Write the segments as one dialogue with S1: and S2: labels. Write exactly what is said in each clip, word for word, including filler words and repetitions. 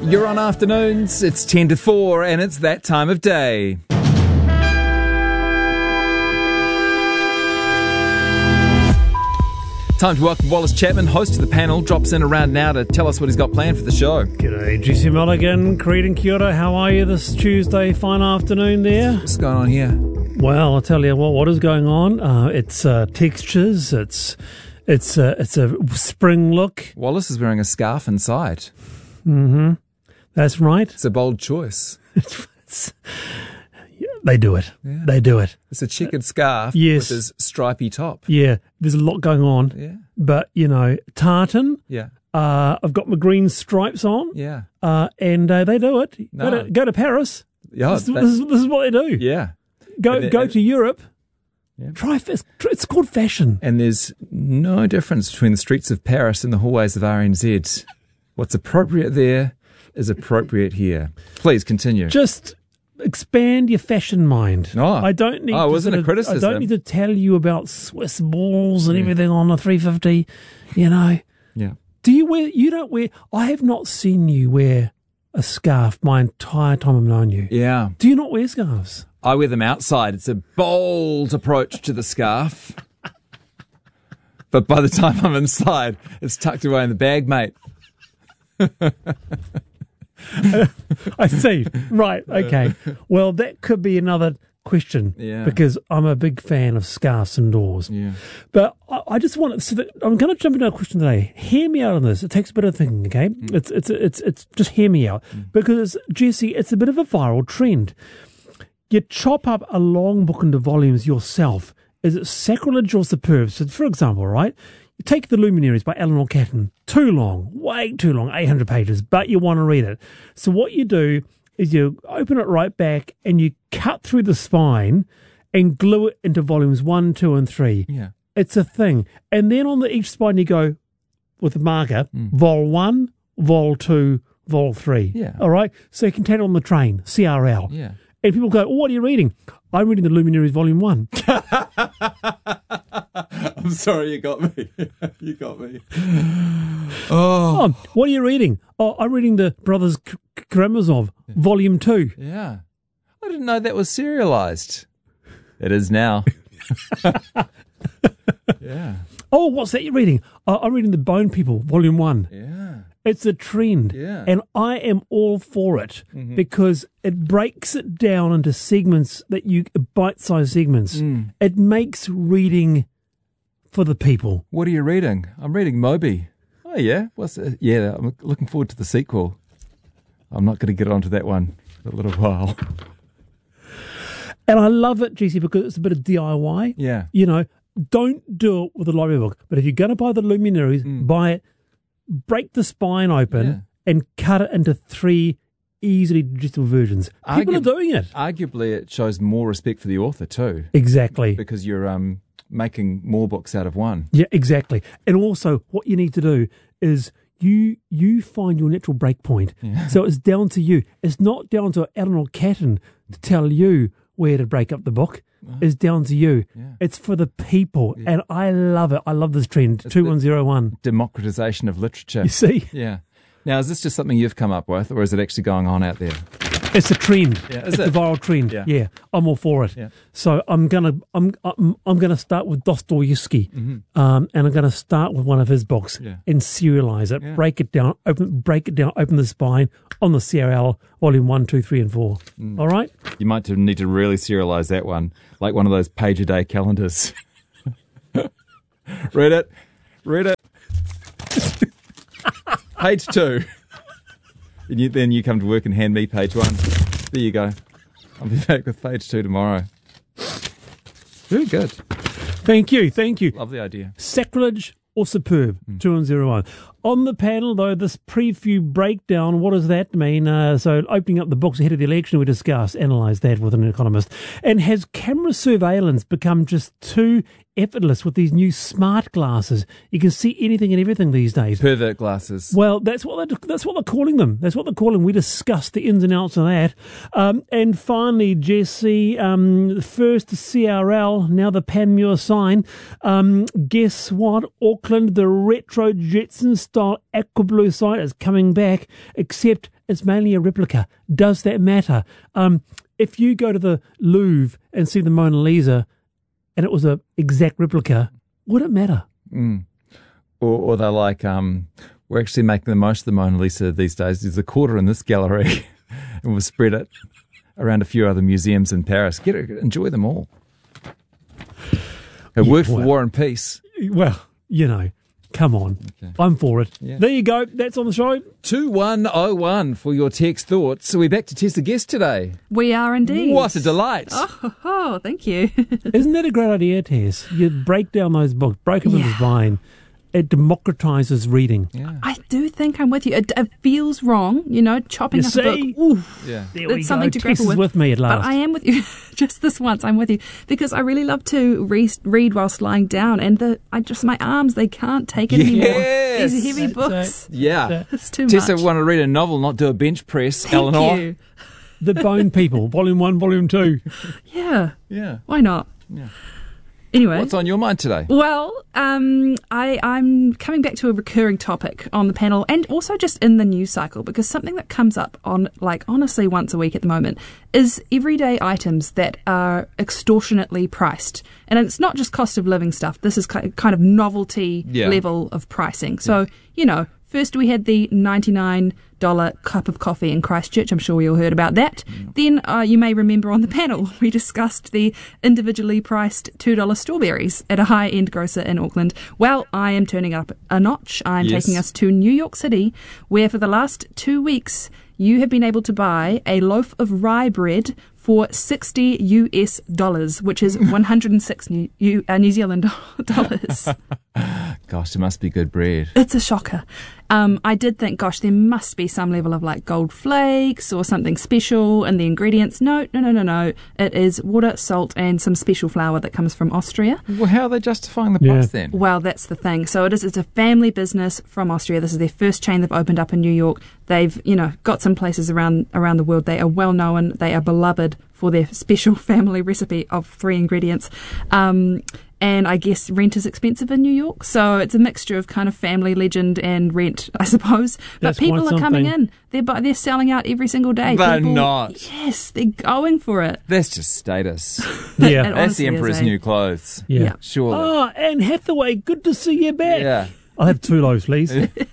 S1: You're on afternoons, it's ten to four, and it's that time of day. Time to welcome Wallace Chapman, host of the panel, drops in around now to tell us what he's got planned for the show.
S2: G'day, Jesse Mulligan, Creed and Kia ora. How are you this Tuesday fine afternoon there?
S1: What's going on here?
S2: Well, I'll tell you what, what is going on. Uh, it's uh, textures, it's it's uh, it's a spring look.
S1: Wallace is wearing a scarf inside.
S2: Mm-hmm. That's right.
S1: It's a bold choice.
S2: it's, They do it.
S1: Yeah.
S2: They do it.
S1: It's a checkered scarf
S2: yes.
S1: with his stripy top.
S2: Yeah, there's a lot going on.
S1: Yeah.
S2: But, you know, tartan.
S1: Yeah.
S2: Uh, I've got my green stripes on.
S1: Yeah.
S2: Uh, and uh, they do it.
S1: No.
S2: Go, to, go to Paris.
S1: Yeah,
S2: this,
S1: that,
S2: this, is, this is what they do.
S1: Yeah.
S2: Go
S1: then,
S2: go
S1: and,
S2: to Europe.
S1: Yeah.
S2: Try it's, it's called fashion.
S1: And there's no difference between the streets of Paris and the hallways of R N Z. What's appropriate there is appropriate here. Please continue.
S2: Just expand your fashion mind.
S1: Oh,
S2: I don't need.
S1: Oh, it wasn't
S2: to,
S1: a criticism.
S2: I don't need to tell you about Swiss balls and yeah. everything on the three fifty. You know.
S1: Yeah.
S2: Do you wear? You don't wear. I have not seen you wear a scarf my entire time I've known you.
S1: Yeah.
S2: Do you not wear scarves?
S1: I wear them outside. It's a bold approach to the scarf. But by the time I'm inside, it's tucked away in the bag, mate.
S2: I see. Right. Okay. Well, that could be another question.
S1: Yeah.
S2: Because I'm a big fan of scarves indoors.
S1: Yeah.
S2: But I, I just want to. So that, I'm going to jump into a question today. Hear me out on this. It takes a bit of thinking. Okay. Mm. It's it's it's it's just hear me out mm. because Jesse, it's a bit of a viral trend. You chop up a long book into volumes yourself. Is it sacrilege or superb? So, for example, right. You take The Luminaries by Eleanor Catton. Too long, way too long, eight hundred pages, but you want to read it. So what you do is you open it right back and you cut through the spine and glue it into volumes one, two, and three.
S1: Yeah.
S2: It's a thing. And then on the each spine you go with a marker,
S1: mm.
S2: vol one, vol two, vol three.
S1: Yeah.
S2: All right? So you can take it on the train, C R L.
S1: Yeah.
S2: And people go, oh, what are you reading? I'm reading The Luminaries Volume one.
S1: I'm sorry, you got me. You got me. Oh.
S2: oh. What are you reading? Oh, I'm reading The Brothers Karamazov, yeah. Volume two.
S1: Yeah. I didn't know that was serialized. It is now. Yeah.
S2: Oh, what's that you're reading? Oh, I'm reading The Bone People, Volume one.
S1: Yeah.
S2: It's a trend,
S1: yeah.
S2: and I am all for it mm-hmm. because it breaks it down into segments that you bite-sized segments.
S1: Mm.
S2: It makes reading for the people.
S1: What are you reading? I'm reading Moby. Oh yeah, what's it? Yeah? I'm looking forward to the sequel. I'm not going to get onto that one for a little while.
S2: And I love it, Jesse, because it's a bit of D I Y.
S1: Yeah,
S2: you know, don't do it with a library book, but if you're going to buy the Luminaries, mm. buy it. Break the spine open
S1: yeah.
S2: and cut it into three easily digestible versions. People Argu- are doing it.
S1: Arguably, it shows more respect for the author too.
S2: Exactly.
S1: Because you're um, making more books out of one.
S2: Yeah, exactly. And also, what you need to do is you you find your natural break point.
S1: Yeah.
S2: So it's down to you. It's not down to Eleanor Catton to tell you where to break up the book. Is down to you.
S1: Yeah.
S2: It's for the people, yeah. and I love it. I love this trend.
S1: It's
S2: two one zero one
S1: democratization of literature.
S2: You see?
S1: Yeah. Now, is this just something you've come up with, or is it actually going on out there?
S2: It's a trend.
S1: Yeah, is
S2: it's
S1: it?
S2: a viral trend.
S1: Yeah.
S2: yeah, I'm all for it.
S1: Yeah.
S2: So I'm gonna I'm I'm, I'm gonna start with Dostoevsky,
S1: mm-hmm.
S2: um, and I'm gonna start with one of his books
S1: yeah.
S2: and serialize it,
S1: yeah.
S2: break it down, open break it down, open the spine on the C R L volume one, two, three, and four. Mm. All right.
S1: You might need to really serialize that one, like one of those page a day calendars. Read it, read it. Page two. And you, then you come to work and hand me page one. There you go. I'll be back with page two tomorrow. Very good.
S2: Thank you, thank you.
S1: Love the idea.
S2: Sacrilege or superb, mm. two one zero one. On the panel, though, this preview breakdown, what does that mean? Uh, so opening up the books ahead of the election, we discussed, analysed that with an economist. And has camera surveillance become just too effortless with these new smart glasses? You can see anything and everything these days.
S1: Pervert glasses.
S2: Well, that's what they're, that's what they're calling them. That's what they're calling. We discussed the ins and outs of that. Um, and finally, Jesse, um, first C R L, now the Panmure sign. Um, guess what? Auckland, the retro Jetson style aqua blue sign is coming back, except it's mainly a replica. Does that matter? Um, if you go to the Louvre and see the Mona Lisa and it was an exact replica, would it matter?
S1: Mm. Or, or they're like, um, we're actually making the most of the Mona Lisa these days. There's a quarter in this gallery and we'll spread it around a few other museums in Paris. Get it, enjoy them all. It
S2: Yeah,
S1: worked for
S2: well.
S1: War and Peace.
S2: Well, you know, come on.
S1: Okay.
S2: I'm for it.
S1: Yeah.
S2: There you go. That's on the show.
S1: two one oh one for your text thoughts. So we're back to Tessa Guest today.
S3: We are indeed.
S1: What a delight.
S3: Oh, oh, thank you.
S2: Isn't that a great idea, Tess? You break down those books, break them into
S3: Yeah.
S2: spine. It democratizes reading.
S1: Yeah.
S3: I do think I'm with you. It, it feels wrong, you know, chopping
S2: You
S3: up
S2: see?
S3: a book. Ooh,
S1: Yeah.
S2: There we
S3: it's something
S2: go.
S3: to
S2: Tess
S3: grapple
S2: is
S3: with.
S2: with me at
S3: But
S2: last.
S3: I am with you. Just this once, I'm with you because I really love to re- read whilst lying down, and the I just my arms they can't take it anymore.
S1: Yes.
S3: These heavy
S2: That's
S3: books.
S1: Yeah.
S3: It's too
S1: Tessa
S3: much.
S1: want to read a novel, not do a bench press.
S3: Thank
S1: Eleanor.
S3: you.
S2: The Bone People, Volume One, Volume Two.
S3: Yeah.
S1: Yeah.
S3: Why not?
S1: Yeah.
S3: Anyway.
S1: What's on your mind today?
S3: Well, um, I, I'm coming back to a recurring topic on the panel and also just in the news cycle because something that comes up on, like, honestly once a week at the moment is everyday items that are extortionately priced. And it's not just cost of living stuff. This is ki- kind of novelty
S1: Yeah.
S3: level of pricing. So, you know, first we had the ninety-nine dollars cup of coffee in Christchurch. I'm sure we all heard about that. Then uh, you may remember on the panel we discussed the individually priced two dollars strawberries at a high-end grocer in Auckland. Well, I am turning up a notch. I'm
S1: Yes.
S3: taking us to New York City, where for the last two weeks you have been able to buy a loaf of rye bread for sixty U S dollars, which is one hundred six New, U, uh, New Zealand dollars.
S1: Gosh, it must be good bread.
S3: It's a shocker. Um, I did think, gosh, there must be some level of like gold flakes or something special in the ingredients. No, no, no, no, no. It is water, salt, and some special flour that comes from Austria.
S1: Well, how are they justifying the
S2: Yeah.
S1: price then?
S3: Well, that's the thing. So it is. It's a family business from Austria. This is their first chain they've opened up in New York. They've, you know, got some places around around the world. They are well known. They are beloved for their special family recipe of three ingredients. Um, and I guess rent is expensive in New York, so it's a mixture of kind of family legend and rent, I suppose.
S2: That's
S3: but people
S2: quite
S3: are coming
S2: something.
S3: in. They're bu- they're selling out every single day.
S1: They're
S3: People-
S1: not.
S3: Yes, they're going for it.
S1: That's just status.
S2: Yeah.
S3: It
S1: That's
S3: honestly
S1: the
S3: is,
S1: Emperor's
S3: eh?
S1: new clothes.
S2: Yeah.
S3: Yeah.
S1: Surely.
S2: Oh, Anne Hathaway, good to see you back.
S1: Yeah.
S2: I'll have two loaves, please.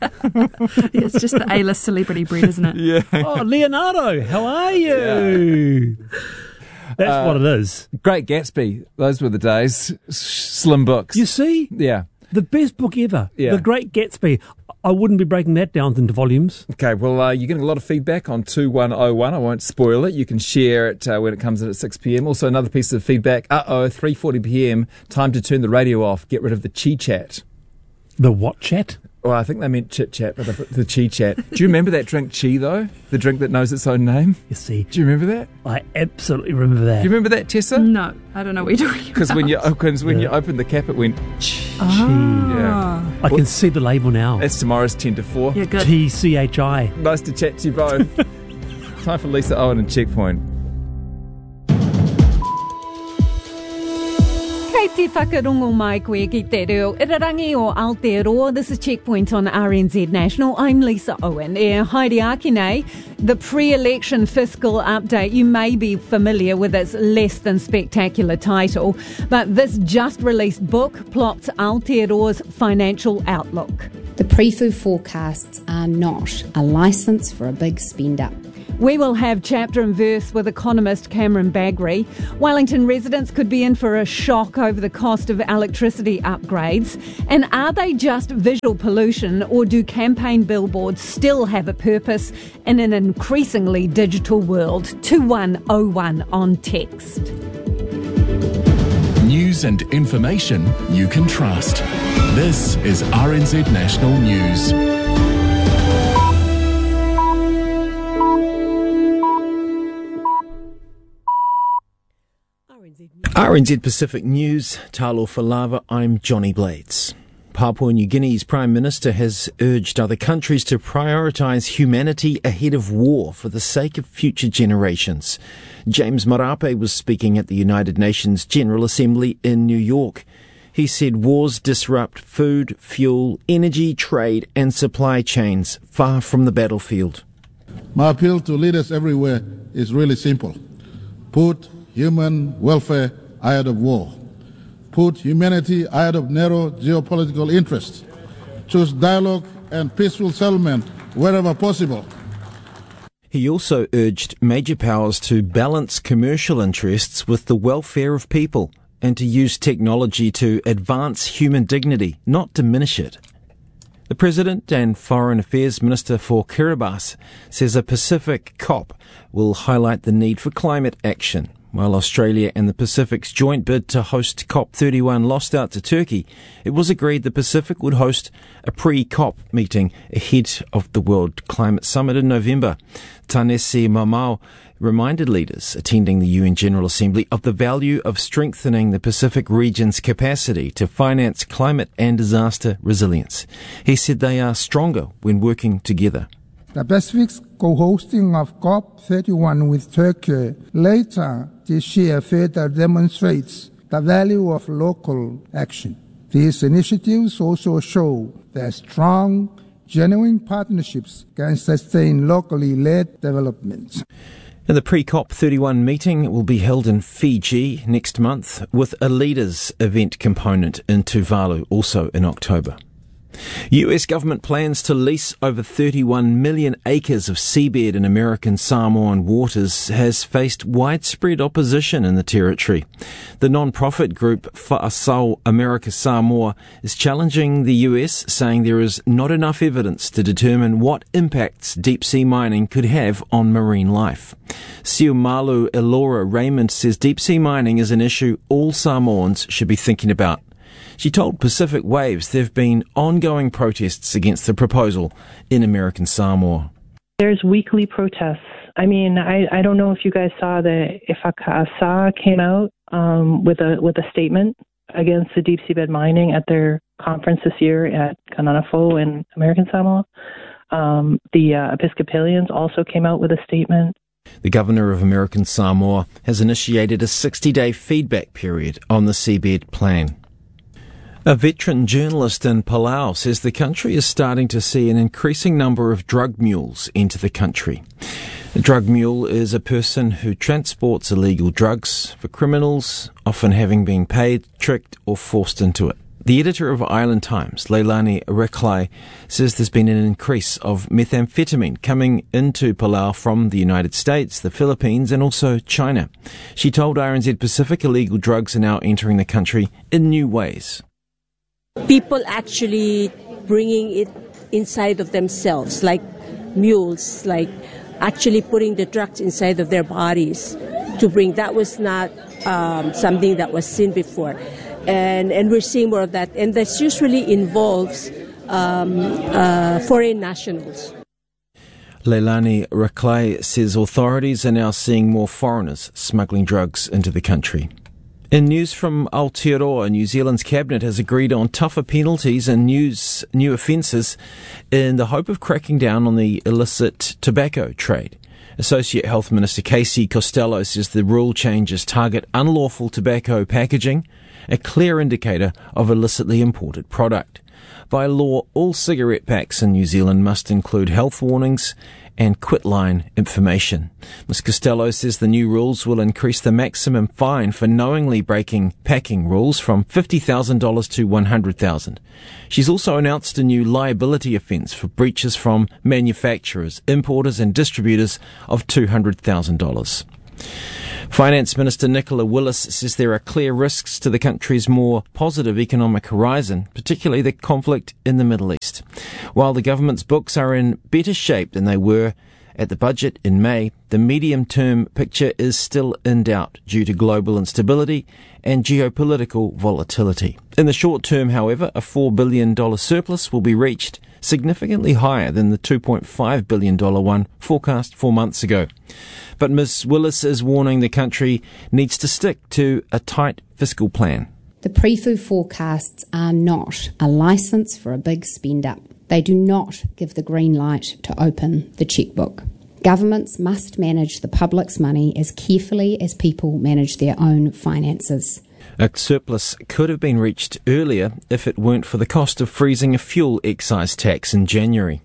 S3: It's just the A-list celebrity bread, isn't it?
S1: Yeah.
S2: Oh, Leonardo, how are you? That's
S1: Uh,
S2: what it is.
S1: Great Gatsby. Those were the days. S- Slim books.
S2: You see,
S1: Yeah.
S2: the best book ever,
S1: Yeah.
S2: The Great Gatsby. I wouldn't be breaking that down into volumes.
S1: Okay, well, uh, you're getting a lot of feedback on two one oh one. I won't spoil it. You can share it uh, when it comes in at six p.m. Also, another piece of feedback. Uh-oh, three forty p.m. Time to turn the radio off. Get rid of the chi-chat.
S2: The what chat?
S1: Well, I think they meant chit-chat, but the, the chi-chat. Do you remember that drink chi, though? The drink that knows its own name?
S2: You see,
S1: Do you remember that?
S2: I absolutely remember that.
S1: Do you remember that, Tessa?
S3: No, I don't know what you're talking about.
S1: Because when you, cause when you
S2: Yeah.
S1: opened the cap, it went
S3: Ah.
S1: Yeah.
S2: I can see the label now.
S1: That's tomorrow's ten to four.
S3: Yeah, good.
S2: T C H I.
S1: Nice to chat to you both. Time for Lisa Owen and Checkpoint.
S4: Kei te whakarongo mai koe ki te reo. Irarangi o Aotearoa. This is Checkpoint on R N Z National. I'm Lisa Owen. E haere ake nei, the pre-election fiscal update. You may be familiar with its less than spectacular title, but this just released book plots Aotearoa's financial outlook.
S5: The pre-fu forecasts are not a licence for a big spend-up.
S4: We will have chapter and verse with economist Cameron Bagri. Wellington residents could be in for a shock over the cost of electricity upgrades. And are they just visual pollution, or do campaign billboards still have a purpose in an increasingly digital world? two one oh one on text.
S6: News and information you can trust. This is R N Z National News.
S7: R N Z Pacific News, Talo Falava, I'm Johnny Blades. Papua New Guinea's Prime Minister has urged other countries to prioritise humanity ahead of war for the sake of future generations. James Marape was speaking at the United Nations General Assembly in New York. He said wars disrupt food, fuel, energy, trade and supply chains far from the battlefield.
S8: My appeal to leaders everywhere is really simple. Put human welfare ahead of war. Put humanity ahead of narrow geopolitical interests. Choose dialogue and peaceful settlement wherever possible.
S7: He also urged major powers to balance commercial interests with the welfare of people and to use technology to advance human dignity, not diminish it. The President and Foreign Affairs Minister for Kiribati says a Pacific COP will highlight the need for climate action. While Australia and the Pacific's joint bid to host COP thirty-one lost out to Turkey, it was agreed the Pacific would host a pre-COP meeting ahead of the World Climate Summit in November. Tanesi Mamau reminded leaders attending the U N General Assembly of the value of strengthening the Pacific region's capacity to finance climate and disaster resilience. He said they are stronger when working together.
S9: The Pacific's co-hosting of COP thirty-one with Turkey later this year further demonstrates the value of local action. These initiatives also show that strong, genuine partnerships can sustain locally led development.
S7: And the pre-COP thirty-one meeting will be held in Fiji next month with a leaders event component in Tuvalu also in October. U S government plans to lease over thirty-one million acres of seabed in American Samoan waters has faced widespread opposition in the territory. The non-profit group Fa'asau America Samoa is challenging the U S, saying there is not enough evidence to determine what impacts deep-sea mining could have on marine life. Siumalu Elora Raymond says deep-sea mining is an issue all Samoans should be thinking about. She told Pacific Waves there have been ongoing protests against the proposal in American Samoa.
S10: There's weekly protests. I mean, I, I don't know if you guys saw that Ifaka'asa came out um, with a with a statement against the deep seabed mining at their conference this year at Kananafo in American Samoa. Um, the uh, Episcopalians also came out with a statement.
S7: The governor of American Samoa has initiated a sixty-day feedback period on the seabed plan. A veteran journalist in Palau says the country is starting to see an increasing number of drug mules enter the country. A drug mule is a person who transports illegal drugs for criminals, often having been paid, tricked or forced into it. The editor of Island Times, Leilani Reklai, says there's been an increase of methamphetamine coming into Palau from the United States, the Philippines and also China. She told R N Z Pacific illegal drugs are now entering the country in new ways.
S11: People actually bringing it inside of themselves, like mules, like actually putting the drugs inside of their bodies to bring. That was not um, something that was seen before. And, and we're seeing more of that. And this usually involves um, uh, foreign nationals.
S7: Leilani Raklai says authorities are now seeing more foreigners smuggling drugs into the country. In news from Aotearoa, New Zealand's cabinet has agreed on tougher penalties and news, new offences in the hope of cracking down on the illicit tobacco trade. Associate Health Minister Casey Costello says the rule changes target unlawful tobacco packaging, a clear indicator of illicitly imported product. By law, all cigarette packs in New Zealand must include health warnings and quitline information. Miz Costello says the new rules will increase the maximum fine for knowingly breaking packing rules from fifty thousand dollars to one hundred thousand dollars. She's also announced a new liability offence for breaches from manufacturers, importers and distributors of two hundred thousand dollars. Finance Minister Nicola Willis says there are clear risks to the country's more positive economic horizon, particularly the conflict in the Middle East. While the government's books are in better shape than they were at the budget in May, the medium-term picture is still in doubt due to global instability and geopolitical volatility. In the short term, however, a four billion dollars surplus will be reached, significantly higher than the two point five billion dollars one forecast four months ago. But Miz Willis is warning the country needs to stick to a tight fiscal plan.
S5: The pre-F U forecasts are not a licence for a big spend-up. They do not give the green light to open the chequebook. Governments must manage the public's money as carefully as people manage their own finances.
S7: A surplus could have been reached earlier if it weren't for the cost of freezing a fuel excise tax in January.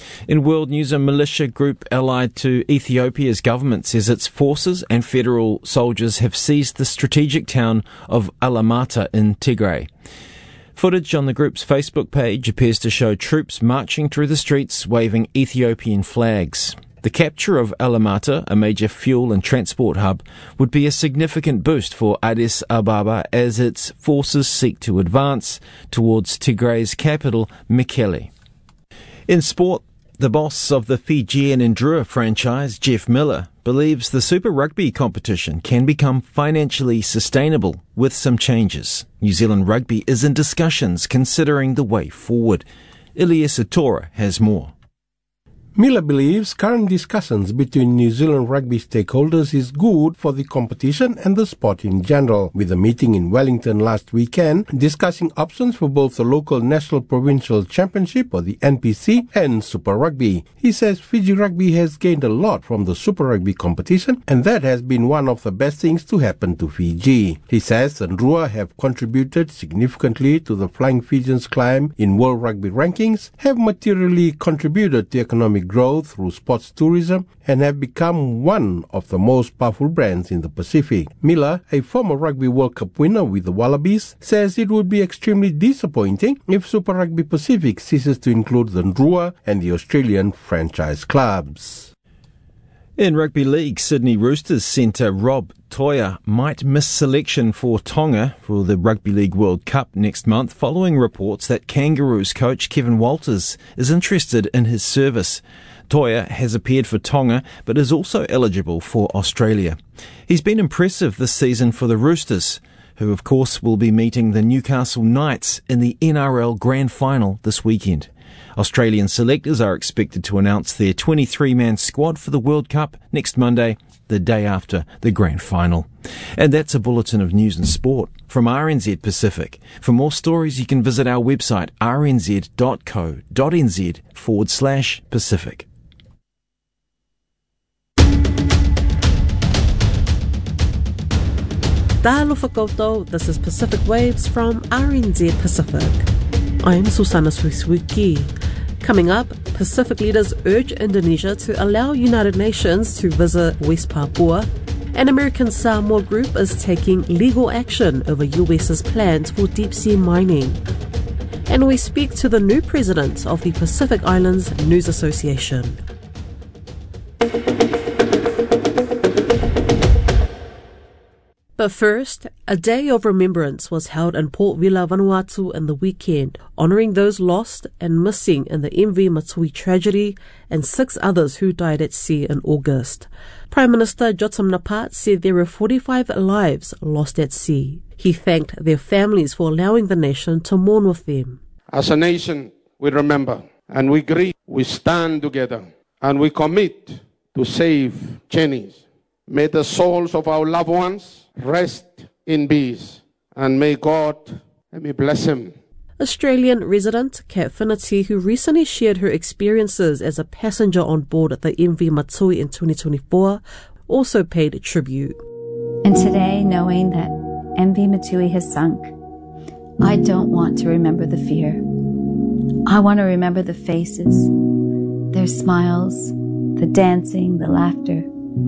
S7: In world news, a militia group allied to Ethiopia's government says its forces and federal soldiers have seized the strategic town of Alamata in Tigray. Footage on the group's Facebook page appears to show troops marching through the streets waving Ethiopian flags. The capture of Alamata, a major fuel and transport hub, would be a significant boost for Addis Ababa as its forces seek to advance towards Tigray's capital, Mekelle. In sport, the boss of the Fijian Ndrua franchise, Jeff Miller, believes the Super Rugby competition can become financially sustainable with some changes. New Zealand Rugby is in discussions considering the way forward. Ilias Atora has more.
S12: Miller believes current discussions between New Zealand Rugby stakeholders is good for the competition and the sport in general, with a meeting in Wellington last weekend discussing options for both the local National Provincial Championship, or the N P C, and Super Rugby. He says Fiji Rugby has gained a lot from the Super Rugby competition, and that has been one of the best things to happen to Fiji. He says Ndrua have contributed significantly to the Flying Fijians' climb in World Rugby rankings, have materially contributed to economic growth through sports tourism, and have become one of the most powerful brands in the Pacific. Miller, a former Rugby World Cup winner with the Wallabies, says it would be extremely disappointing if Super Rugby Pacific ceases to include the Ndrua and the Australian franchise clubs.
S7: In rugby league, Sydney Roosters centre Rob Toia might miss selection for Tonga for the Rugby League World Cup next month following reports that Kangaroos coach Kevin Walters is interested in his service. Toia has appeared for Tonga but is also eligible for Australia. He's been impressive this season for the Roosters, who of course will be meeting the Newcastle Knights in the N R L Grand Final this weekend. Australian selectors are expected to announce their twenty-three man squad for the World Cup next Monday, the day after the Grand Final. And that's a bulletin of news and sport from R N Z Pacific. For more stories, you can visit our website rnz.co.nz forward slash Pacific.
S13: Talofa koutou, this is Pacific Waves from R N Z Pacific. I'm Susana Suisuki. Coming up, Pacific leaders urge Indonesia to allow United Nations to visit West Papua. An American Samoa group is taking legal action over U S's plans for deep-sea mining. And we speak to the new president of the Pacific Islands News Association. But first, a day of remembrance was held in Port Vila, Vanuatu in the weekend, honouring those lost and missing in the M V Matui tragedy and six others who died at sea in August. Prime Minister Jotam Napat said there were forty-five lives lost at sea. He thanked their families for allowing the nation to mourn with them.
S14: As a nation, we remember and we grieve, we stand together and we commit to save Chinese. May the souls of our loved ones rest in peace, and may God, let me bless him.
S13: Australian resident Kat Finnerty, who recently shared her experiences as a passenger on board the M V Matui in twenty twenty-four, also paid tribute.
S15: And today, knowing that M V Matui has sunk, I don't want to remember the fear. I want to remember the faces, their smiles, the dancing, the laughter.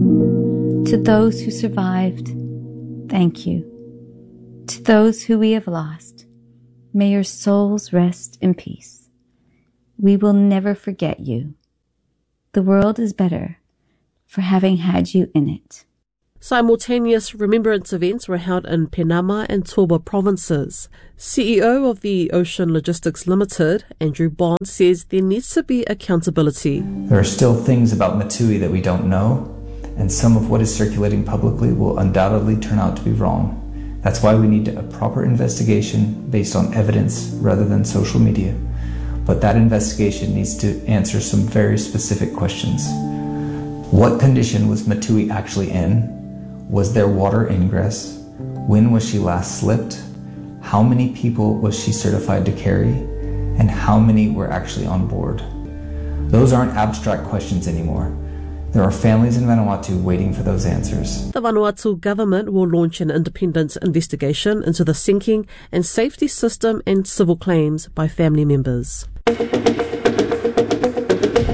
S15: To those who survived, thank you. To those who we have lost, may your souls rest in peace. We will never forget you. The world is better for having had you in it.
S13: Simultaneous remembrance events were held in Penama and Toba provinces. C E O of the Ocean Logistics Limited, Andrew Bond, says there needs to be accountability.
S16: There are still things about Matui that we don't know, and some of what is circulating publicly will undoubtedly turn out to be wrong. That's why we need a proper investigation based on evidence rather than social media. But that investigation needs to answer some very specific questions. What condition was Matui actually in? Was there water ingress? When was she last slipped? How many people was she certified to carry? And how many were actually on board? Those aren't abstract questions anymore. There are families in Vanuatu waiting for those answers.
S13: The Vanuatu government will launch an independent investigation into the sinking and safety system and civil claims by family members.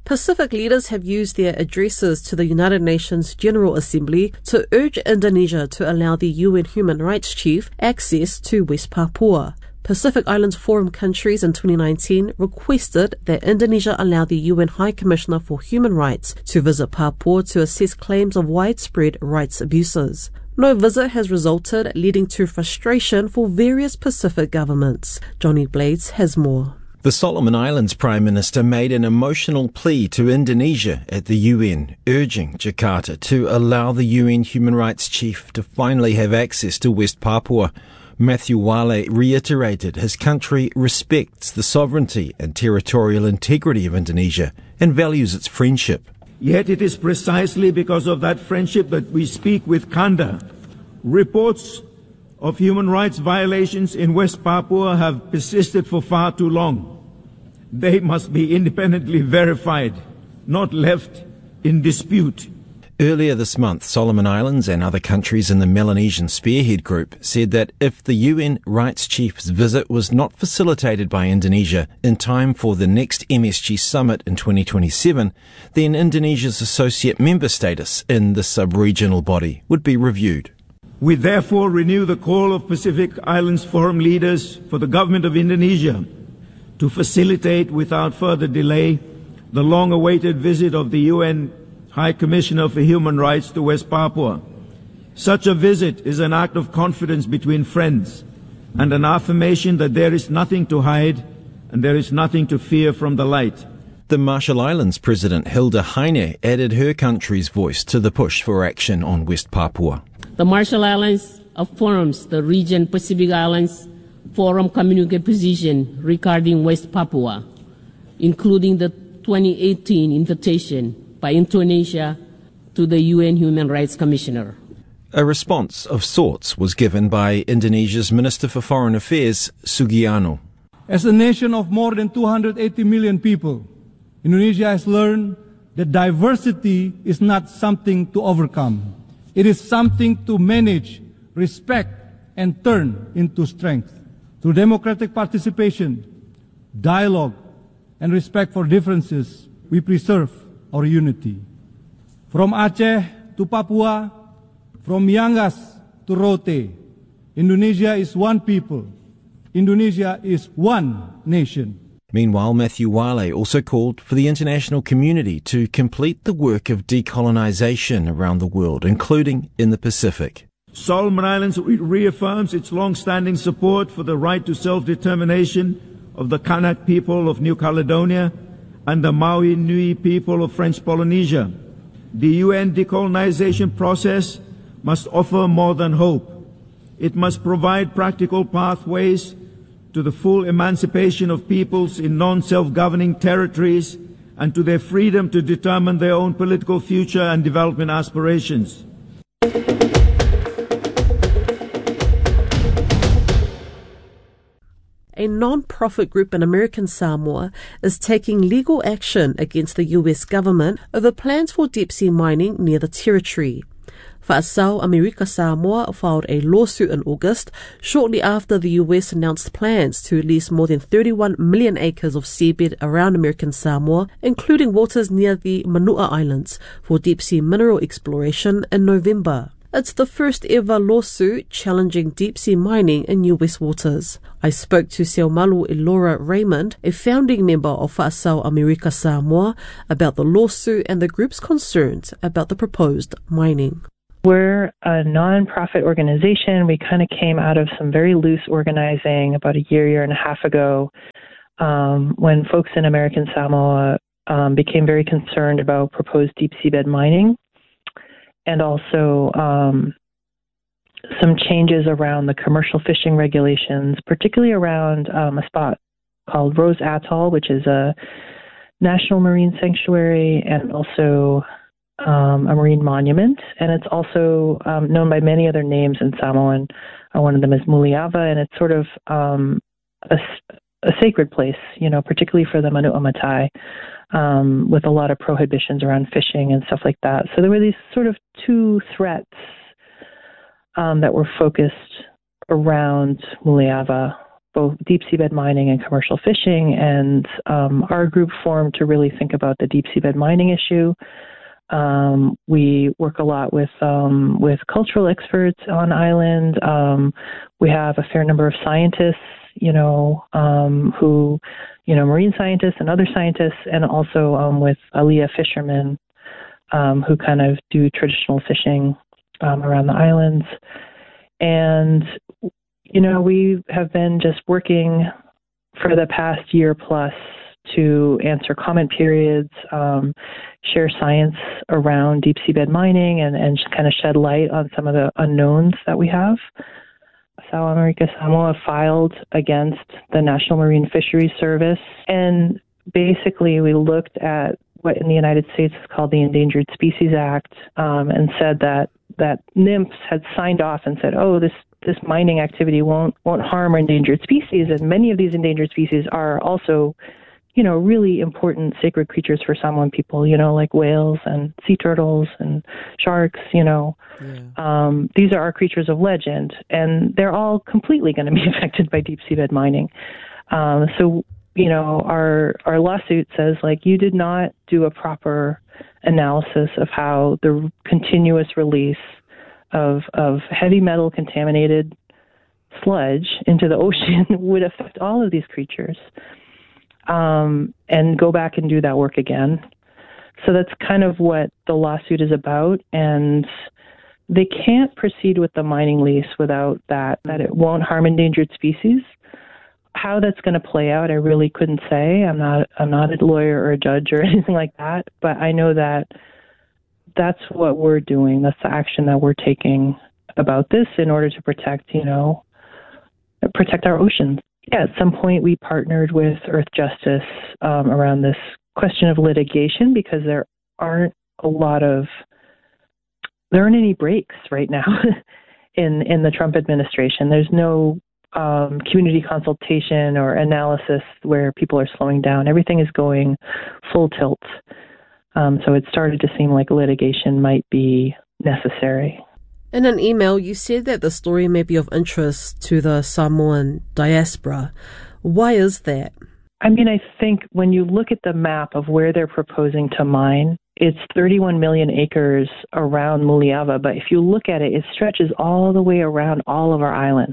S13: Pacific leaders have used their addresses to the United Nations General Assembly to urge Indonesia to allow the U N Human Rights Chief access to West Papua. Pacific Islands Forum countries in twenty nineteen requested that Indonesia allow the U N High Commissioner for Human Rights to visit Papua to assess claims of widespread rights abuses. No visit has resulted, leading to frustration for various Pacific governments. Johnny Blades has more.
S7: The Solomon Islands Prime Minister made an emotional plea to Indonesia at the U N, urging Jakarta to allow the U N Human Rights Chief to finally have access to West Papua. Matthew Wale reiterated his country respects the sovereignty and territorial integrity of Indonesia and values its friendship.
S17: Yet it is precisely because of that friendship that we speak with candor. Reports of human rights violations in West Papua have persisted for far too long. They must be independently verified, not left in dispute.
S7: Earlier this month, Solomon Islands and other countries in the Melanesian Spearhead Group said that if the U N Rights Chief's visit was not facilitated by Indonesia in time for the next M S G summit in twenty twenty-seven, then Indonesia's associate member status in the sub-regional body would be reviewed.
S17: We therefore renew the call of Pacific Islands Forum leaders for the government of Indonesia to facilitate without further delay the long-awaited visit of the U N High Commissioner for Human Rights to West Papua. Such a visit is an act of confidence between friends and an affirmation that there is nothing to hide and there is nothing to fear from the light.
S7: The Marshall Islands President Hilda Heine added her country's voice to the push for action on West Papua.
S18: The Marshall Islands affirms the region Pacific Islands Forum communique position regarding West Papua, including the twenty eighteen invitation by Indonesia to the U N Human Rights Commissioner.
S7: A response of sorts was given by Indonesia's Minister for Foreign Affairs, Sugiarno.
S19: As a nation of more than two hundred eighty million people, Indonesia has learned that diversity is not something to overcome. It is something to manage, respect, and turn into strength. Through democratic participation, dialogue, and respect for differences, we preserve our unity. From Aceh to Papua, from Miangas to Rote, Indonesia is one people. Indonesia is one nation.
S7: Meanwhile, Matthew Wale also called for the international community to complete the work of decolonization around the world, including in the Pacific.
S17: Solomon Islands reaffirms its long-standing support for the right to self-determination of the Kanak people of New Caledonia and the Maui Nui people of French Polynesia. The U N decolonization process must offer more than hope. It must provide practical pathways to the full emancipation of peoples in non-self-governing territories and to their freedom to determine their own political future and development aspirations.
S13: A non-profit group in American Samoa is taking legal action against the U S government over plans for deep-sea mining near the territory. Fa'asao America Samoa filed a lawsuit in August, shortly after the U S announced plans to lease more than thirty-one million acres of seabed around American Samoa, including waters near the Manua Islands, for deep-sea mineral exploration in November. It's the first ever lawsuit challenging deep-sea mining in U S waters. I spoke to Seomalu Elora Raymond, a founding member of Fa'asao America Samoa, about the lawsuit and the group's concerns about the proposed mining.
S10: We're a non-profit organization. We kind of came out of some very loose organizing about a year, year and a half ago, um, when folks in American Samoa um, became very concerned about proposed deep seabed mining, and also um, some changes around the commercial fishing regulations, particularly around um, a spot called Rose Atoll, which is a national marine sanctuary and also um, a marine monument. And it's also um, known by many other names in Samoan. Uh, one of them is Muliava, and it's sort of um, a, a sacred place, you know, particularly for the Manua Matai. Um, with a lot of prohibitions around fishing and stuff like that. So there were these sort of two threats um, that were focused around Muliava. both deep seabed mining and commercial fishing, and um, our group formed to really think about the deep seabed mining issue. Um, we work a lot with um, with cultural experts on island. Um, we have a fair number of scientists, you know, um, who, you know, marine scientists and other scientists, and also um, with Aliyah fishermen um, who kind of do traditional fishing um, around the islands. And, you know, we have been just working for the past year plus to answer comment periods, um, share science around deep seabed mining, and, and just kind of shed light on some of the unknowns that we have. Sao America Samoa filed against the National Marine Fisheries Service, and basically we looked at what in the United States is called the Endangered Species Act, um, and said that that N I M F S had signed off and said, oh, this this mining activity won't won't harm endangered species, and many of these endangered species are also, you know, really important sacred creatures for Samoan people, you know, like whales and sea turtles and sharks, you know. Yeah. Um, these are our creatures of legend, and they're all completely going to be affected by deep seabed mining. Um, so, you know, our our lawsuit says, like, you did not do a proper analysis of how the continuous release of of heavy metal contaminated sludge into the ocean would affect all of these creatures. Um, and go back and do that work again. So that's kind of what the lawsuit is about, and they can't proceed with the mining lease without that, that it won't harm endangered species. How that's going to play out, I really couldn't say. I'm not, I'm not a lawyer or a judge or anything like that, but I know that that's what we're doing. That's the action that we're taking about this in order to protect, you know, protect our oceans. Yeah, at some point we partnered with Earth Justice um, around this question of litigation, because there aren't a lot of, there aren't any breaks right now in, in the Trump administration. There's no um, community consultation or analysis where people are slowing down. Everything is going full tilt. Um, so it started to seem like litigation might be necessary.
S13: In an email, you said that the story may be of interest to the Samoan diaspora. Why is that?
S10: I mean, I think when you look at the map of where they're proposing to mine, it's thirty-one million acres around Muliava, but if you look at it, it stretches all the way around all of our islands.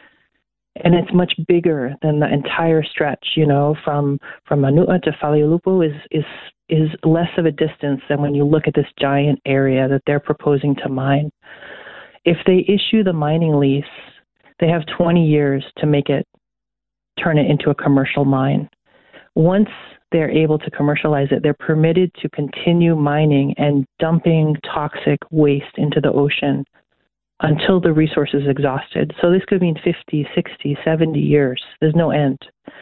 S10: And it's much bigger than the entire stretch, you know, from, from Manua to Faleulupo is, is, is less of a distance than when you look at this giant area that they're proposing to mine. If they issue the mining lease, they have twenty years to make it, turn it into a commercial mine. Once they're able to commercialize it, they're permitted to continue mining and dumping toxic waste into the ocean until the resource is exhausted. So this could mean fifty, sixty, seventy years. There's no end.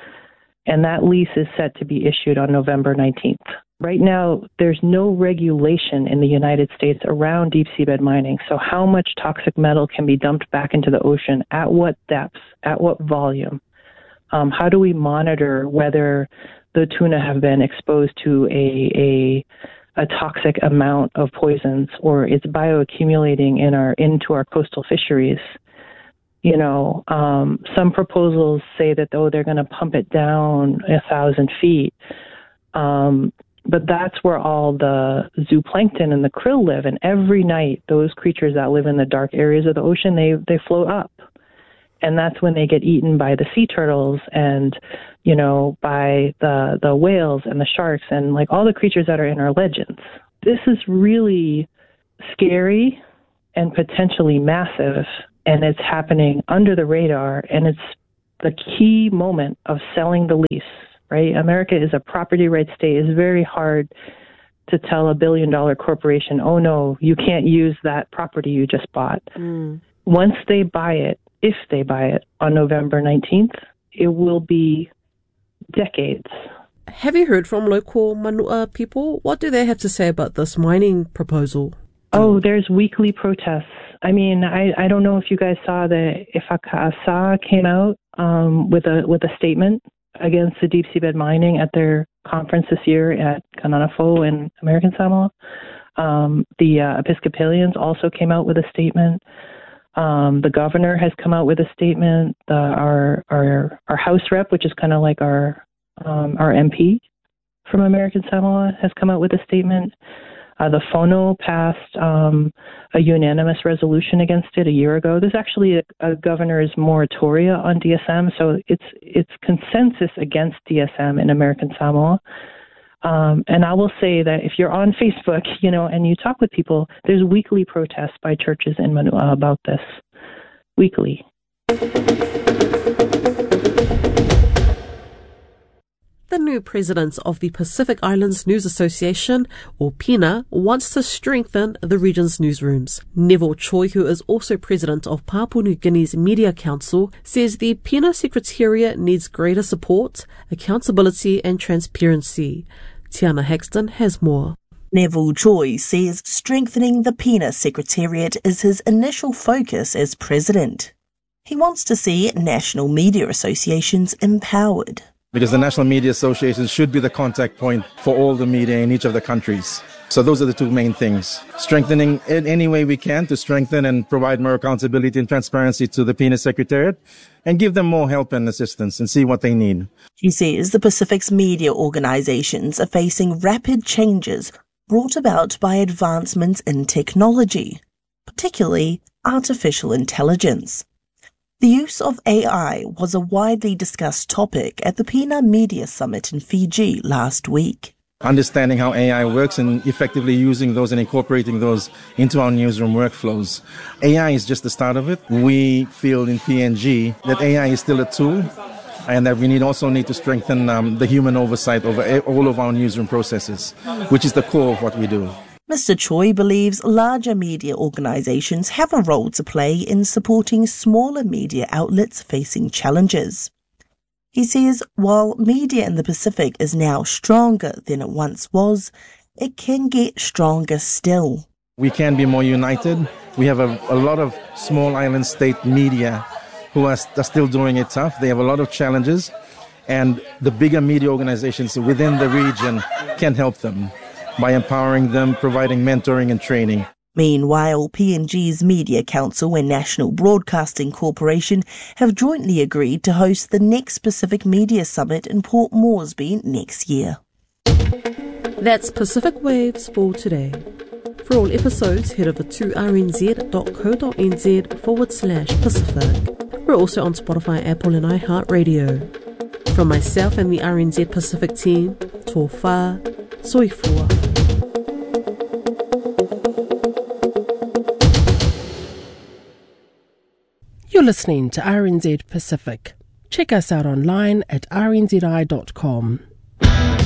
S10: And that lease is set to be issued on November nineteenth. Right now, there's no regulation in the United States around deep seabed mining. So how much toxic metal can be dumped back into the ocean? At what depths? At what volume? Um, how do we monitor whether the tuna have been exposed to a, a a toxic amount of poisons, or it's bioaccumulating in our into our coastal fisheries? You know, um, some proposals say that, oh, they're going to pump it down a thousand feet. Um, But that's where all the zooplankton and the krill live. And every night, those creatures that live in the dark areas of the ocean, they, they float up. And that's when they get eaten by the sea turtles and, you know, by the, the whales and the sharks and, like, all the creatures that are in our legends. This is really scary and potentially massive, and it's happening under the radar, and it's the key moment of selling the lease. Right? America is a property rights state. It's very hard to tell a billion dollar corporation, oh no, you can't use that property you just bought. Mm. Once they buy it, if they buy it on November nineteenth, it will be decades.
S13: Have you heard from local Manua people? What do they have to say about this mining proposal?
S10: Oh, there's weekly protests. I mean, I, I don't know if you guys saw that Ifaka'asa came out um, with a with a statement against the deep seabed mining at their conference this year at Kananafo in American Samoa. Um, the uh, Episcopalians also came out with a statement. Um, the governor has come out with a statement. The, our our our House rep, which is kind of like our um, our M P from American Samoa, has come out with a statement. Uh, the Fono passed um, a unanimous resolution against it a year ago. There's actually a, a governor's moratoria on D S M, so it's it's consensus against D S M in American Samoa. Um, and I will say that if you're on Facebook, you know, and you talk with people, there's weekly protests by churches in Manua about this. Weekly.
S13: The new president of the Pacific Islands News Association, or PINA, wants to strengthen the region's newsrooms. Neville Choi, who is also president of Papua New Guinea's Media Council, says the PINA Secretariat needs greater support, accountability and transparency. Tiana Hexton has more.
S20: Neville Choi says strengthening the PINA Secretariat is his initial focus as president. He wants to see national media associations empowered.
S21: Because the National Media Association should be the contact point for all the media in each of the countries. So those are the two main things. Strengthening in any way we can to strengthen and provide more accountability and transparency to the PINA Secretariat and give them more help and assistance and see what they need.
S20: She says the Pacific's media organizations are facing rapid changes brought about by advancements in technology, particularly artificial intelligence. The use of A I was a widely discussed topic at the PINA Media Summit in Fiji last week.
S21: Understanding how A I works and effectively using those and incorporating those into our newsroom workflows. A I is just the start of it. We feel in P N G that A I is still a tool and that we need also need to strengthen um, the human oversight over all of our newsroom processes, which is the core of what we do.
S20: Mister Choi believes larger media organizations have a role to play in supporting smaller media outlets facing challenges. He says while media in the Pacific is now stronger than it once was, it can get stronger still.
S21: We can be more united. We have a, a lot of small island state media who are, are still doing it tough. They have a lot of challenges, and the bigger media organizations within the region can help them by empowering them, providing mentoring and training.
S20: Meanwhile, P N G's Media Council and National Broadcasting Corporation have jointly agreed to host the next Pacific Media Summit in Port Moresby next year.
S13: That's Pacific Waves for today. For all episodes, head over to rnz.co.nz forward slash Pacific. We're also on Spotify, Apple and iHeartRadio. From myself and the R N Z Pacific team, tō whā, soifua.
S22: You're listening to R N Z Pacific. Check us out online at r n z i dot com.